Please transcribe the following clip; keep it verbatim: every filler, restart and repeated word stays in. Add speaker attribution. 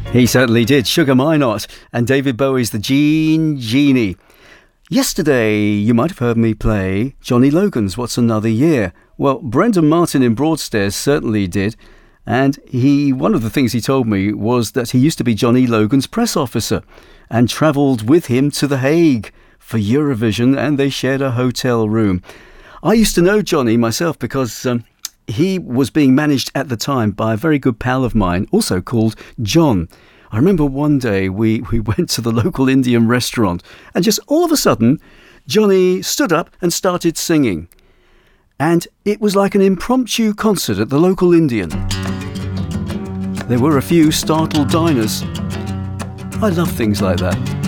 Speaker 1: He certainly did. Sugar Minott and David Bowie's The Gene Genie. Yesterday, you might have heard me play Johnny Logan's What's Another Year. Well, Brendan Martin in Broadstairs certainly did. And he, one of the things he told me was that he used to be Johnny Logan's press officer and travelled with him to The Hague for Eurovision, and they shared a hotel room. I used to know Johnny myself because um, he was being managed at the time by a very good pal of mine, also called John. I remember one day we, we went to the local Indian restaurant and just all of a sudden, Johnny stood up and started singing. And it was like an impromptu concert at the local Indian. There were a few startled diners. I love things like that.